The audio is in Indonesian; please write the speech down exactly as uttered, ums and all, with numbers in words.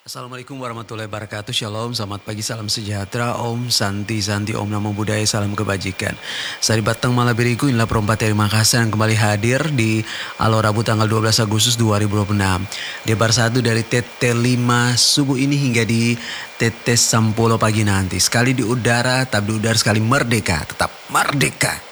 Assalamualaikum warahmatullahi wabarakatuh. Shalom, selamat pagi, salam sejahtera. Om Santi Santi, Om Namo Buddhaya, salam kebajikan. Sari Batang Malabiriku, inilah perempat dari Makassar yang kembali hadir di Alo Rabu tanggal dua belas Agustus dua ribu dua puluh enam. Di bar satu dari T T lima subuh ini hingga di T T sepuluh pagi nanti. Sekali di udara, tak di udara, sekali merdeka, tetap merdeka.